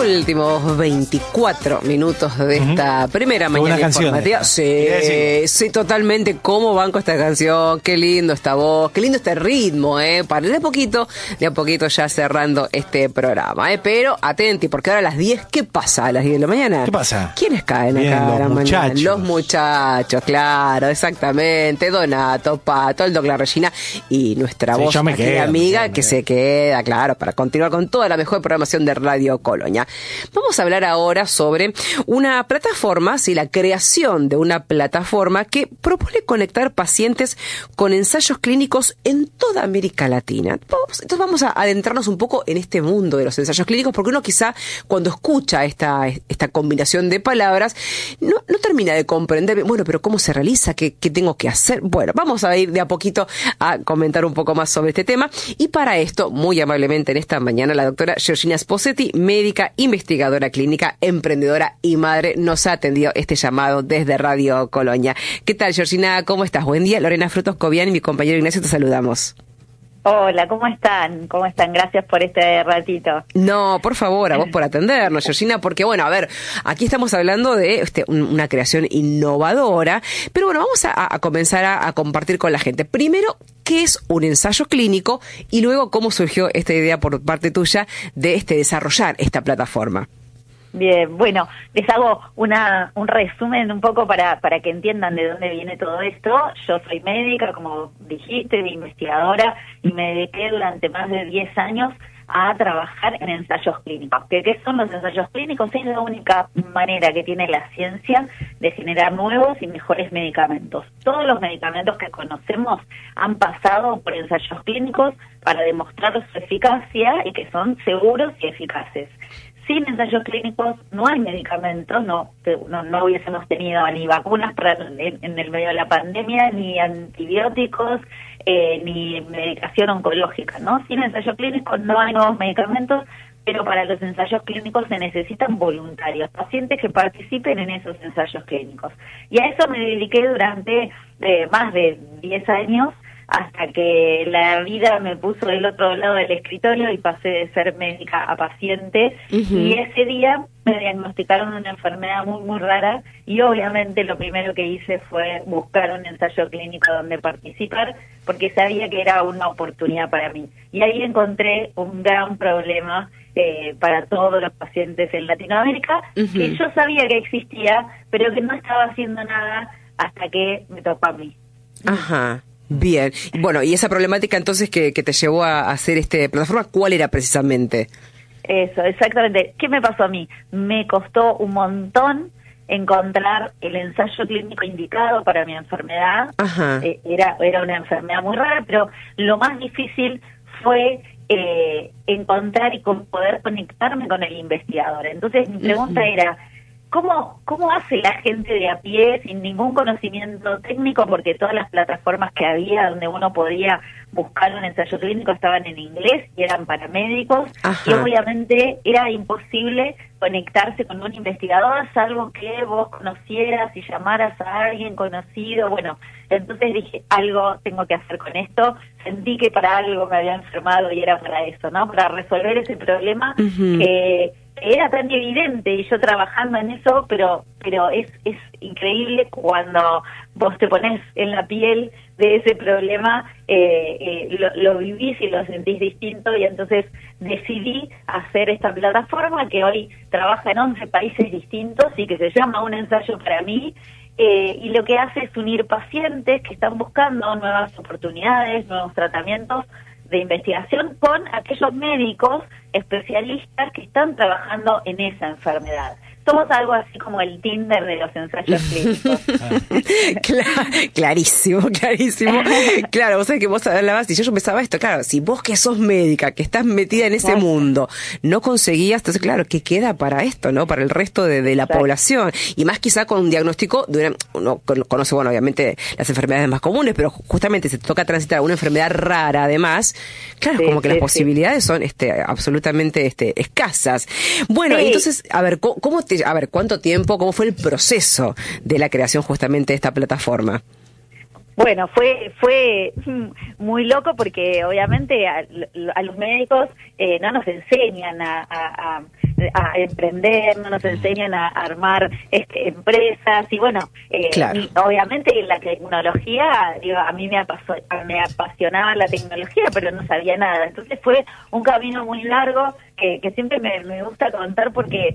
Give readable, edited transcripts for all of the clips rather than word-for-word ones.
últimos 24 minutos de esta primera mañana informativa. Sí, totalmente. ¿Cómo banco esta canción? Qué lindo esta voz, qué lindo este ritmo, para de a poquito ya cerrando este programa, Pero atenti, porque ahora a las 10, ¿qué pasa a las 10 de la mañana? ¿Qué pasa? ¿Quiénes caen acá a la mañana? Los muchachos, claro, exactamente. Donato, Pato, el Doc La Regina y nuestra voz amiga que se queda, claro, para continuar con toda la mejor programación de Radio Colonia. Vamos a hablar ahora sobre una plataforma, la creación de una plataforma que propone conectar pacientes con ensayos clínicos en toda América Latina. Entonces vamos a adentrarnos un poco en este mundo de los ensayos clínicos, porque uno quizá cuando escucha esta combinación de palabras no termina de comprender, bueno, pero ¿cómo se realiza? ¿Qué tengo que hacer? Bueno, vamos a ir de a poquito a comentar un poco más sobre este tema, y para esto, muy amablemente en esta mañana, la doctora Georgina Sposetti, médica, investigadora clínica, emprendedora y madre, nos ha atendido este llamado desde Radio Colonia. ¿Qué tal, Georgina? ¿Cómo estás? Buen día. Lorena Frutos Cobian y mi compañero Ignacio te saludamos. Hola, ¿cómo están? ¿Cómo están? Gracias por este ratito. No, por favor, a vos por atendernos, Georgina, porque bueno, a ver, aquí estamos hablando de una creación innovadora, pero bueno, vamos a comenzar a compartir con la gente. Primero, ¿qué es un ensayo clínico? Y luego, ¿cómo surgió esta idea por parte tuya de desarrollar esta plataforma? Bien, bueno, les hago un resumen un poco para que entiendan de dónde viene todo esto. Yo soy médica, como dijiste, investigadora, y me dediqué durante más de 10 años a trabajar en ensayos clínicos. ¿Qué son los ensayos clínicos? Es la única manera que tiene la ciencia de generar nuevos y mejores medicamentos. Todos los medicamentos que conocemos han pasado por ensayos clínicos para demostrar su eficacia y que son seguros y eficaces. Sin ensayos clínicos no hay medicamentos, no hubiésemos tenido ni vacunas en el medio de la pandemia, ni antibióticos, ni medicación oncológica, ¿no? Sin ensayos clínicos no hay nuevos medicamentos, pero para los ensayos clínicos se necesitan voluntarios, pacientes que participen en esos ensayos clínicos. Y a eso me dediqué durante más de 10 años, hasta que la vida me puso del otro lado del escritorio y pasé de ser médica a paciente. Y ese día me diagnosticaron una enfermedad muy, muy rara, y obviamente lo primero que hice fue buscar un ensayo clínico donde participar, porque sabía que era una oportunidad para mí. Y ahí encontré un gran problema para todos los pacientes en Latinoamérica, que yo sabía que existía, pero que no estaba haciendo nada hasta que me tocó a mí. Ajá. Bien, bueno, y esa problemática entonces que te llevó a hacer plataforma, ¿cuál era precisamente? Eso, exactamente. ¿Qué me pasó a mí? Me costó un montón encontrar el ensayo clínico indicado para mi enfermedad. Ajá. Era una enfermedad muy rara, pero lo más difícil fue encontrar y poder conectarme con el investigador. Entonces mi pregunta era, ¿Cómo hace la gente de a pie sin ningún conocimiento técnico? Porque todas las plataformas que había donde uno podía buscar un ensayo clínico estaban en inglés y eran para médicos. Ajá. Y obviamente era imposible conectarse con un investigador, salvo que vos conocieras y llamaras a alguien conocido. Bueno, entonces dije, algo tengo que hacer con esto. Sentí que para algo me había enfermado y era para eso, ¿no? Para resolver ese problema que era tan evidente, y yo trabajando en eso, pero es increíble cuando vos te pones en la piel de ese problema, lo vivís y lo sentís distinto, y entonces decidí hacer esta plataforma que hoy trabaja en 11 países distintos y que se llama Un Ensayo para Mí, y lo que hace es unir pacientes que están buscando nuevas oportunidades, nuevos tratamientos de investigación con aquellos médicos especialistas que están trabajando en esa enfermedad. Somos algo así como el Tinder de los ensayos clínicos. Clarísimo. Claro, vos sabés que vos hablabas y yo pensaba esto, claro, si vos que sos médica, que estás metida en ese mundo, no conseguías, entonces claro, ¿qué queda para esto, no? Para el resto de la población. Y más quizá con un diagnóstico uno conoce, bueno, obviamente las enfermedades más comunes, pero justamente se te toca transitar una enfermedad rara además, claro, como que las posibilidades son absolutamente escasas. Bueno, entonces, a ver, ¿cuánto tiempo, cómo fue el proceso de la creación justamente de esta plataforma? Bueno, fue muy loco porque obviamente a los médicos no nos enseñan a a emprender, no nos enseñan a armar empresas, y bueno, claro. Y obviamente la tecnología, digo, a mí me apasionaba la tecnología, pero no sabía nada. Entonces fue un camino muy largo que siempre me gusta contar, porque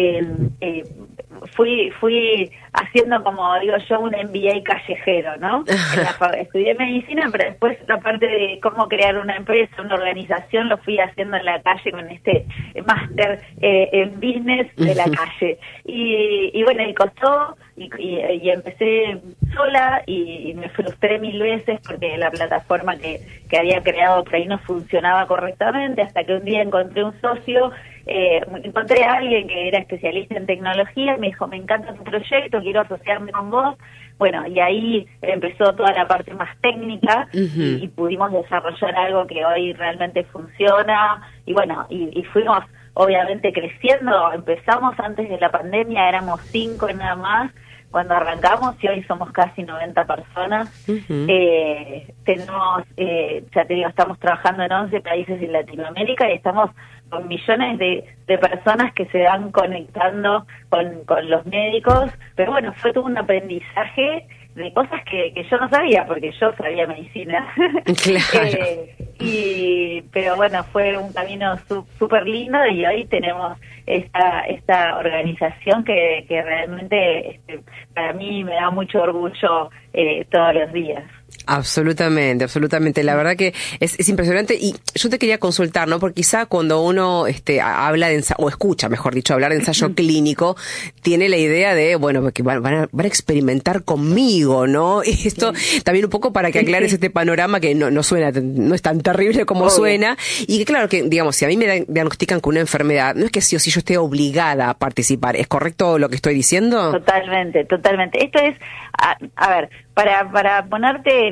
fui haciendo, como digo yo, un MBA callejero, ¿no? Estudié medicina, pero después la parte de cómo crear una empresa, una organización, lo fui haciendo en la calle con este máster en business de la calle. Y bueno, y costó, y empecé sola, y me frustré 1000 veces porque la plataforma que había creado por ahí no funcionaba correctamente, hasta que un día encontré un socio, encontré a alguien que era especialista en tecnología, me dijo, me encanta tu proyecto, quiero asociarme con vos. Bueno, y ahí empezó toda la parte más técnica, y pudimos desarrollar algo que hoy realmente funciona, y bueno, y fuimos obviamente creciendo. Empezamos antes de la pandemia, éramos 5 nada más cuando arrancamos, y hoy somos casi 90 personas. Tenemos, ya te digo, estamos trabajando en 11 países en Latinoamérica, y estamos con millones de personas que se van conectando con los médicos. Pero bueno, fue todo un aprendizaje de cosas que yo no sabía, porque yo sabía medicina. Claro. Pero bueno, fue un camino súper lindo, y hoy tenemos esta organización que realmente para mí me da mucho orgullo todos los días. Absolutamente. La verdad que es impresionante, y yo te quería consultar, ¿no? Porque quizá cuando uno habla de o escucha, mejor dicho, hablar de ensayo clínico, tiene la idea de, bueno, que van a experimentar conmigo, ¿no? Y esto también un poco para que aclares este panorama que no suena, no es tan terrible como suena, y que claro que, digamos, si a mí me diagnostican con una enfermedad, no es que sí o sí yo esté obligada a participar. ¿Es correcto lo que estoy diciendo? Totalmente. Esto es, a ver, para ponerte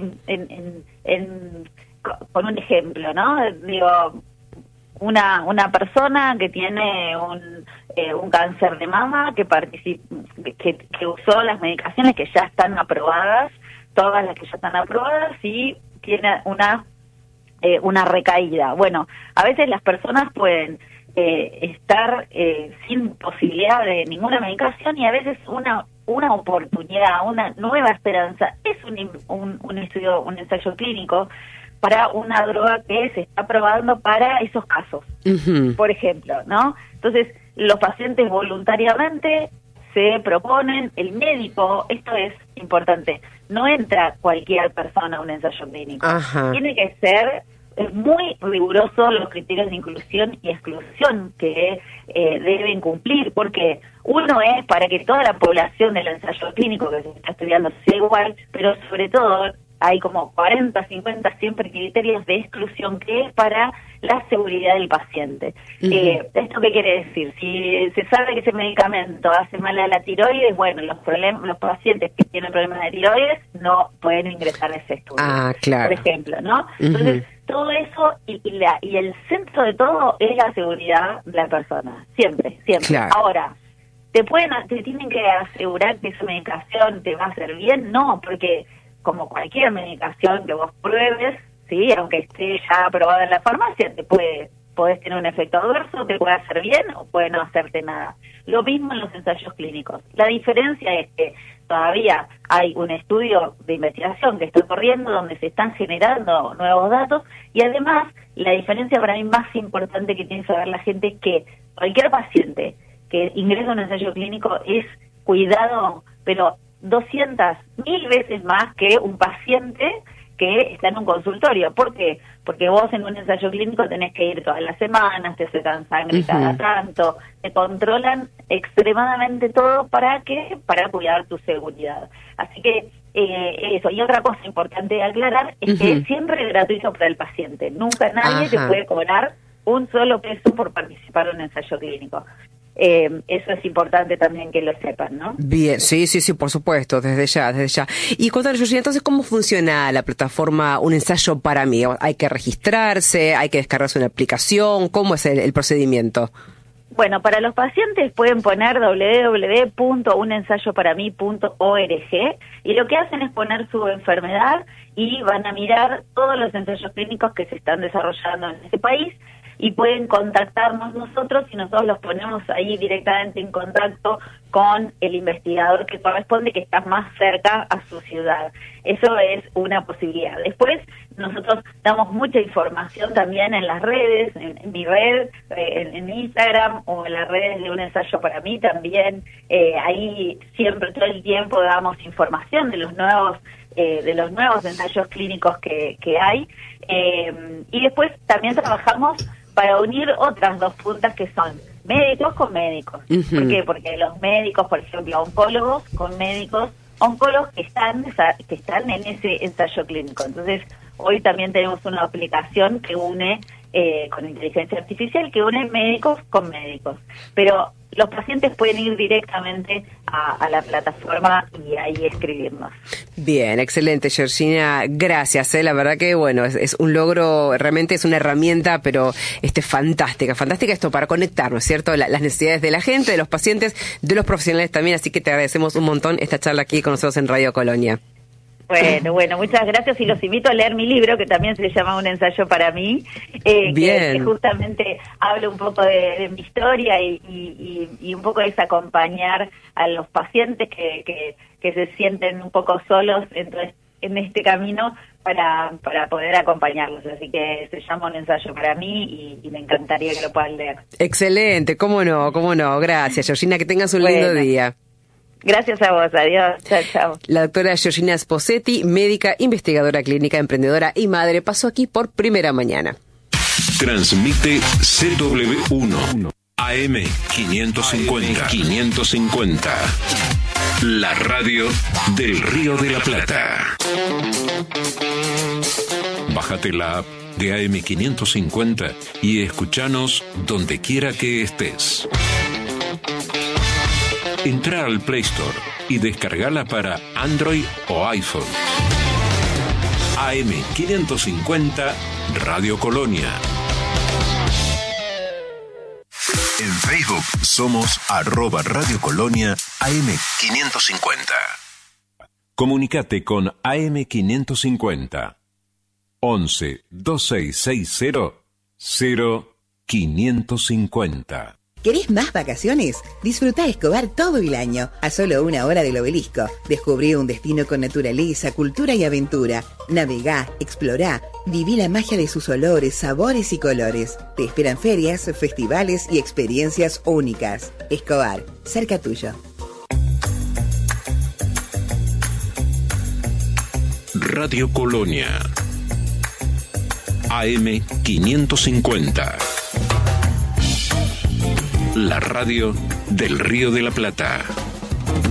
con un ejemplo, ¿no? Digo, una persona que tiene un cáncer de mama, que usó las medicaciones que ya están aprobadas, todas las que ya están aprobadas, y tiene una recaída. Bueno, a veces las personas pueden estar sin posibilidad de ninguna medicación, y a veces una oportunidad, una nueva esperanza es un estudio, un ensayo clínico para una droga que se está probando para esos casos, por ejemplo, ¿no? Entonces, los pacientes voluntariamente se proponen, el médico, esto es importante, no entra cualquier persona a un ensayo clínico. Tiene que ser muy riguroso los criterios de inclusión y exclusión que deben cumplir, porque uno es para que toda la población del ensayo clínico que se está estudiando sea igual, pero sobre todo hay como 40, 50 siempre criterios de exclusión, que es para la seguridad del paciente. ¿Esto qué quiere decir? Si se sabe que ese medicamento hace mal a la tiroides, bueno, los pacientes que tienen problemas de tiroides no pueden ingresar a ese estudio, claro. Por ejemplo, ¿no? Entonces, todo eso, y el centro de todo es la seguridad de la persona, siempre. Claro. Ahora, ¿te tienen que asegurar que esa medicación te va a hacer bien? No, porque como cualquier medicación que vos pruebes, sí, aunque esté ya aprobada en la farmacia, podés tener un efecto adverso, te puede hacer bien o puede no hacerte nada. Lo mismo en los ensayos clínicos. La diferencia es que todavía hay un estudio de investigación que está corriendo donde se están generando nuevos datos, y además la diferencia para mí más importante que tiene que saber la gente es que cualquier paciente que ingresa a un ensayo clínico es cuidado, pero 200.000 veces más que un paciente que está en un consultorio. ¿Por qué? Porque vos en un ensayo clínico tenés que ir todas las semanas, te sacan sangre cada tanto, te controlan extremadamente todo para cuidar tu seguridad. Así que eso. Y otra cosa importante de aclarar es que siempre es gratuito para el paciente. Nunca nadie te puede cobrar un solo peso por participar en un ensayo clínico. Eso es importante también que lo sepan, ¿no? Bien, sí, por supuesto, desde ya. Y contanos, Georgina, entonces, ¿cómo funciona la plataforma Un Ensayo para Mí? ¿Hay que registrarse? ¿Hay que descargarse una aplicación? ¿Cómo es el procedimiento? Bueno, para los pacientes pueden poner www.unensayoparamí.org, y lo que hacen es poner su enfermedad y van a mirar todos los ensayos clínicos que se están desarrollando en ese país. y pueden contactarnos nosotros y nosotros los ponemos ahí directamente en contacto con el investigador que corresponde, que está más cerca a su ciudad. Eso es una posibilidad. Después, nosotros damos mucha información también en las redes, en mi red, en Instagram, o en las redes de Un Ensayo para Mí también. Ahí siempre, todo el tiempo, damos información de los nuevos ensayos clínicos que hay. Y después también trabajamos para unir otras dos puntas, que son médicos con médicos. ¿Por qué? Porque los médicos, por ejemplo, oncólogos con médicos, oncólogos que están en ese ensayo clínico. Entonces, hoy también tenemos una aplicación que une, con inteligencia artificial, que une médicos con médicos. Pero los pacientes pueden ir directamente a la plataforma y ahí escribirnos. Bien, excelente, Georgina, gracias. La verdad que, bueno, es un logro, realmente es una herramienta, pero fantástica esto para conectarnos, ¿cierto? Las necesidades de la gente, de los pacientes, de los profesionales también, así que te agradecemos un montón esta charla aquí con nosotros en Radio Colonia. Bueno, muchas gracias, y los invito a leer mi libro, que también se llama Un Ensayo para Mí, que justamente habla un poco de mi historia y un poco es acompañar a los pacientes que se sienten un poco solos en este camino para poder acompañarlos. Así que se llama Un Ensayo para Mí y me encantaría que lo puedan leer. Excelente, cómo no. Gracias, Georgina, que tengas un lindo día. Gracias a vos, adiós, chao. La doctora Georgina Sposetti, médica, investigadora clínica, emprendedora y madre, pasó aquí por Primera Mañana. Transmite CW1 AM 550. La radio del Río de la Plata. Bájate la app de AM 550 y escuchanos donde quiera que estés. Entra al Play Store y descargala para Android o iPhone. AM 550 Radio Colonia. En Facebook somos @Radio Colonia AM 550. Comunicate con AM 550 11 2660 0550. ¿Querés más vacaciones? Disfruta Escobar todo el año, a solo 1 hora del Obelisco. Descubrí un destino con naturaleza, cultura y aventura. Navegá, explorá, viví la magia de sus olores, sabores y colores. Te esperan ferias, festivales y experiencias únicas. Escobar, cerca tuyo. Radio Colonia AM 550. La radio del Río de la Plata.